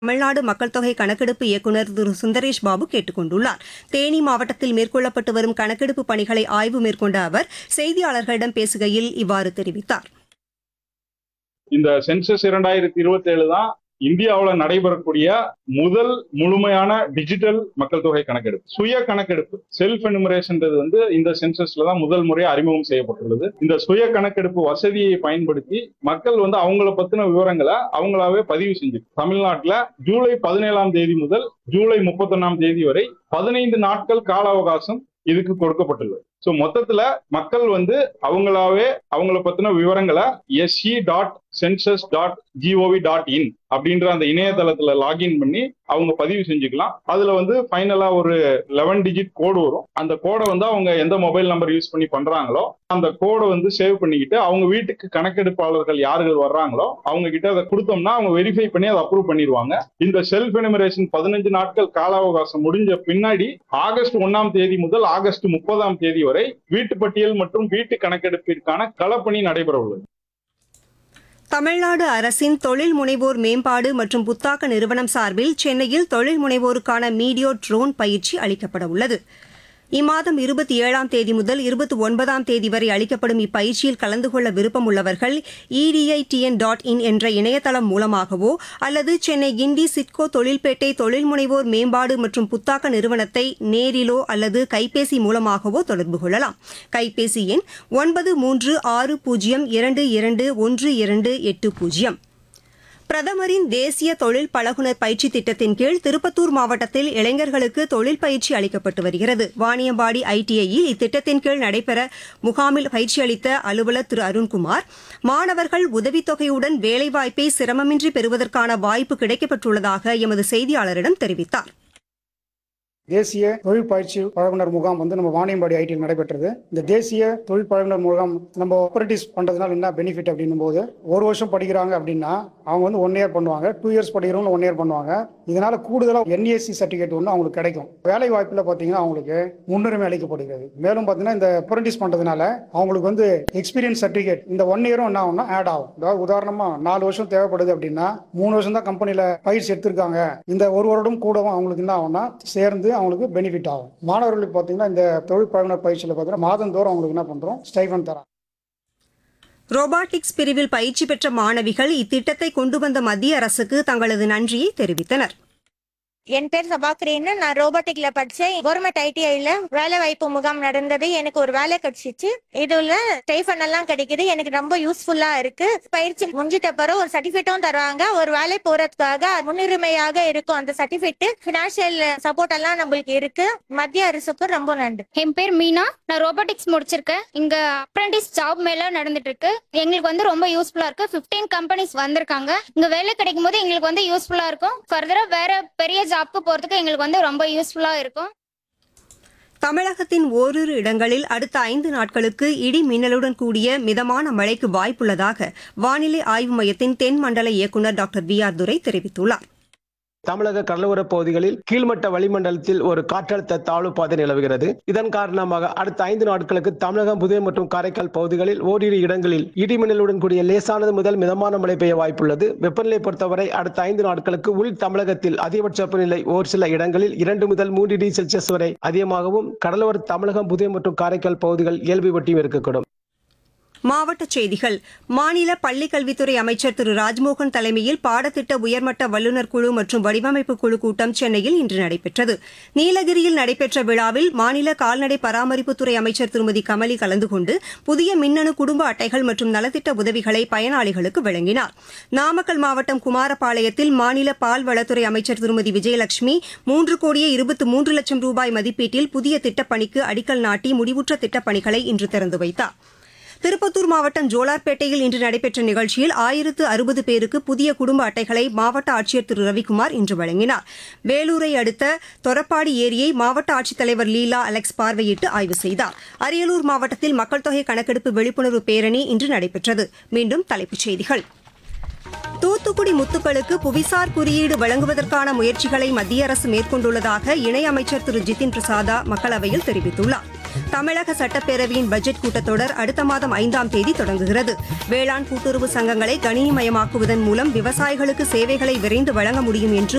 தமிழ்நாடு மக்கள் தொகை கணக்கெடுப்பு இயக்குநர் திரு சுந்தரேஷ் பாபு கேட்டுக் கொண்டுள்ளார். தேனி மாவட்டத்தில் மேற்கொள்ளப்பட்டு வரும் கணக்கெடுப்பு பணிகளை ஆய்வு மேற்கொண்ட அவர் செய்தியாளர்களிடம் பேசுகையில் இவ்வாறு தெரிவித்தார். இந்த சென்சஸ் 2027 தான் இந்தியாவில் நடைபெறக்கூடிய முதல் முழுமையான டிஜிட்டல் மக்கள் தொகை கணக்கெடுப்பு. சுய கணக்கெடுப்பு செல்ஃப் எனுமரேஷன்றது இந்த சென்சஸ்ல தான் முதல் முறை அறிமுகம் செய்யப்பட்டுள்ளது. இந்த சுய கணக்கெடுப்பு வசதியை பயன்படுத்தி மக்கள் அவங்கள பத்தின விவரங்களை அவங்களாவே பதிவு செஞ்சு தமிழ்நாட்டில் ஜூலை 17ஆம் தேதி முதல் ஜூலை 31ஆம் தேதி வரை 15 நாட்கள் கால அவகாசம் இதுக்கு கொடுக்கப்பட்டுள்ளது. சோ மொத்தத்துல மக்கள் அவங்களாவே அவங்கள பத்தின விவரங்களை se.census.gov.in அப்படின்ற அந்த இணையதளத்துல லாகின் பண்ணி அவங்க பதிவு செஞ்சுக்கலாம். அதுல ஃபைனலா ஒரு 11 டிஜிட் கோடு வரும். அந்த கோடை அவங்க எந்த மொபைல் நம்பர் யூஸ் பண்ணி பண்றாங்களோ அந்த கோடை சேவ் பண்ணிக்கிட்டு அவங்க வீட்டுக்கு கணக்கெடுப்பாளர்கள் யார்கள் வர்றாங்களோ அவங்க கிட்ட அதை கொடுத்தோம்னா அவங்க வெரிஃபை பண்ணி அதை அப்ரூவ் பண்ணிடுவாங்க. இந்த செல்ஃப் எனுமரேஷன் 15 நாட்கள் கால அவகாசம் முடிஞ்ச பின்னாடி ஆகஸ்ட் 1ஆம் தேதி முதல் ஆகஸ்ட் 30ஆம் தேதி வரை வீட்டு பட்டியல் மற்றும் வீட்டு கணக்கெடுப்பிற்கான களப்பணி நடைபெற உள்ளது. தமிழ்நாடு அரசின் தொழில் முனைவோர் மேம்பாடு மற்றும் புத்தாக்க நிறுவனம் சார்பில் சென்னையில் தொழில் முனைவோருக்கான மீடியோ ட்ரோன் பயிற்சி அளிக்கப்பட உள்ளது. இம்மாதம் 27ஆம் தேதி முதல் 29ஆம் தேதி வரை அளிக்கப்படும் இப்பயிற்சியில் கலந்து கொள்ள விருப்பம் உள்ளவர்கள் editn.in என்ற இணையதளம் மூலமாகவோ அல்லது சென்னை கிண்டி சிட்கோ தொழில்பேட்டை தொழில் முனைவோர் மேம்பாடு மற்றும் புத்தாக்க நிறுவனத்தை நேரிலோ அல்லது கைபேசி மூலமாகவோ தொடர்பு கொள்ளலாம். கைபேசி எண் 9360221280. பிரதமரின் தேசிய தொழில் பழகுனர் பயிற்சி திட்டத்தின் கீழ் திருப்பத்தூர் மாவட்டத்தில் இளைஞர்களுக்கு தொழில் பயிற்சி அளிக்கப்பட்டு வருகிறது. வாணியம்பாடி ஐடிஐயில் இத்திட்டத்தின் கீழ் நடைபெற முகாமில் பயிற்சி அளித்த அலுவலர் திரு அருண்குமார், மாணவர்கள் உதவித்தொகையுடன் வேலைவாய்ப்பை சிரமமின்றி பெறுவதற்கான வாய்ப்பு கிடைக்கப்பட்டுள்ளதாக எமது செய்தியாளரிடம் தெரிவித்தார். தேசிய தொழில் பயிற்சி பழகுனர் முகாம் நம்ம வாணியம்பாடி ஐடியில் நடைபெற்றது. இந்த தேசிய தொழில் பழகுனர் முகாம் நம்ம அப்ரண்டிஸ் பண்றதுனால என்ன பெனிஃபிட் அப்படின்னும் போது, ஒரு வருஷம் படிக்கிறாங்க அப்படின்னா அவங்க 1 இயர் பண்ணுவாங்க, 2 இயர்ஸ் படிக்கிறவங்க 1 இயர் பண்ணுவாங்க. இதனால கூடுதலாக என்ஏசி சர்டிஃபிகேட் அவங்களுக்கு கிடைக்கும். வேலை வாய்ப்புல பாத்தீங்கன்னா அவங்களுக்கு முன்னுரிமை அளிக்கப்படுகிறது. மேலும் பாத்தீங்கன்னா இந்த அப்ரண்டிஸ் பண்றதுனால அவங்களுக்கு எக்ஸ்பீரியன்ஸ் சர்டிஃபிகேட் இந்த 1 இயரும் என்ன ஆகும்னா ஆட் ஆகும். அதாவது உதாரணமா 4 வருஷம் தேவைப்படுது அப்படின்னா 3 வருஷம் தான் கம்பெனில பயிற்சி எடுத்திருக்காங்க, இந்த 1 வருடம் கூடவும் அவங்களுக்கு என்ன ஆகும்னா சேர்ந்து அவங்களுக்கு பெனிஃபிட் ஆகும். மாணவர்களுக்கு பாத்தீங்கன்னா இந்த தொழில் பழகுனர் பயிற்சியில பாத்தீங்கன்னா மாதந்தோறும் அவங்களுக்கு என்ன பண்றோம், ஸ்டைஃபன் தரோம். ரோபாட்டிக்ஸ் பிரிவில் பயிற்சி பெற்ற மாணவிகள் இத்திட்டத்தை கொண்டு வந்த மத்திய அரசுக்கு தங்களது நன்றியை தெரிவித்தனர். என் பேர் சபாக்கிரின்னு, நான் ரோபோட்டிக்ல படிச்சேன். கவர்மெண்ட் ஐடிஐல வேலை வாய்ப்பு முகாம் நடந்தது. எனக்கு ஒரு வேலை கிடைச்சிச்சு. இதுல ஸ்டைஃபன் எல்லாம் கிடைக்குது. எனக்கு ரொம்ப யூஸ்ஃபுல்லா இருக்கு. பயிற்சி முடிஞ்சிட்ட பிறகு ஒரு சர்டிபிகேட்டும் தருவாங்க. ஒரு வேலை போறதுக்காக முன்னுரிமையாக இருக்கும் அந்த சர்டிபிகேட். பினான்சியல் சப்போர்ட் எல்லாம் நம்மளுக்கு இருக்கு. மத்திய அரசுக்கு ரொம்ப நன்றி. என் பேர் மீனா, நான் ரோபோட்டிக்ஸ் முடிச்சிருக்கேன். இங்க அப்ரண்டிஸ் ஜாப் மேல நடந்துட்டு இருக்கு. எங்களுக்கு ரொம்ப யூஸ்ஃபுல்லா இருக்கு. 15 கம்பெனிஸ் வந்திருக்காங்க. இங்க வேலை கிடைக்கும் போது எங்களுக்கு யூஸ்ஃபுல்லா இருக்கும். ஃபர்தரா வேற பெரிய ஜாப்க்கு போறதுக்கு எங்களுக்கு ரொம்ப யூஸ்ஃபுல்லா இருக்கும். தமிழகத்தின் ஓரிரு இடங்களில் அடுத்த 5 நாட்களுக்கு இடி மின்னலுடன் கூடிய மிதமான மழைக்கு வாய்ப்புள்ளதாக வானிலை ஆய்வு மையத்தின் தென் மண்டல இயக்குநர் டாக்டர் VR துரை தெரிவித்துள்ளார். தமிழக கடலோர பகுதிகளில் கீழ்மட்ட வளிமண்டலத்தில் ஒரு காற்றழுத்த தாழ்வு பாதை நிலவுகிறது. இதன் காரணமாக அடுத்த 5 நாட்களுக்கு தமிழகம், புதுவை மற்றும் காரைக்கால் பகுதிகளில் ஓரிரு இடங்களில் இடிமின்னலுடன் கூடிய லேசானது முதல் மிதமான மழை பெய்ய வாய்ப்புள்ளது. வெப்பநிலை பொறுத்தவரை அடுத்த 5 நாட்களுக்கு உள் தமிழகத்தில் அதிகபட்ச வெப்பநிலை ஒரு சில இடங்களில் 2 முதல் 3 டிகிரி செல்சியஸ் வரை அதிகமாகவும், கடலோர தமிழகம், புதுவை மற்றும் காரைக்கால் பகுதிகள் இயல்பை ஒட்டியும் இருக்கக்கூடும். மாவட்டச் செய்திகள். மாநில பள்ளிக்கல்வித்துறை அமைச்சர் திரு ராஜ்மோகன் தலைமையில் பாடத்திட்ட உயர்மட்ட வல்லுநர் குழு மற்றும் வடிவமைப்பு குழு கூட்டம் சென்னையில் இன்று நடைபெற்றது. நீலகிரியில் நடைபெற்ற விழாவில் மாநில கால்நடை பராமரிப்புத்துறை அமைச்சர் திருமதி கமலி கலந்து கொண்டு புதிய மின்னணு குடும்ப அட்டைகள் மற்றும் நலத்திட்ட உதவிகளை பயனாளிகளுக்கு வழங்கினார். நாமக்கல் மாவட்டம் குமாரபாளையத்தில் மாநில பால்வளத்துறை அமைச்சர் திருமதி விஜயலட்சுமி 3,23,00,000 ரூபாய் மதிப்பீட்டில் புதிய திட்டப்பணிக்கு அடிக்கல் நாட்டி முடிவுற்ற திட்டப்பணிகளை இன்று திறந்து வைத்தார். திருப்பத்தூர் மாவட்டம் ஜோலார்பேட்டையில் இன்று நடைபெற்ற நிகழ்ச்சியில் 1060 பேருக்கு புதிய குடும்ப அட்டைகளை மாவட்ட ஆட்சியர் திரு ரவிக்குமார் இன்று வழங்கினார். வேலூரை அடுத்த தொரப்பாடி ஏரியை மாவட்ட ஆட்சித்தலைவர் லீலா அலெக்ஸ் பார்வையிட்டு ஆய்வு செய்தார். அரியலூர் மாவட்டத்தில் மக்கள் தொகை கணக்கெடுப்பு விழிப்புணர்வு பேரணி இன்று நடைபெற்றது. மீண்டும் தலைப்புச் செய்திகள். தூத்துக்குடி முத்துக்களுக்கு புவிசார் குறியீடு வழங்குவதற்கான முயற்சிகளை மத்திய அரசு மேற்கொண்டுள்ளதாக இணையமைச்சர் திரு ஜிதின் பிரசாதா மக்களவையில் தெரிவித்துள்ளார். தமிழக சட்டப்பேரவையின் பட்ஜெட் கூட்டத்தொடர் அடுத்த மாதம் 5ஆம் தேதி தொடங்குகிறது. வேளாண் கூட்டுறவு சங்கங்களை கணினிமயமாக்குவதன் மூலம் விவசாயிகளுக்கு சேவைகளை விரைந்து வழங்க முடியும் என்று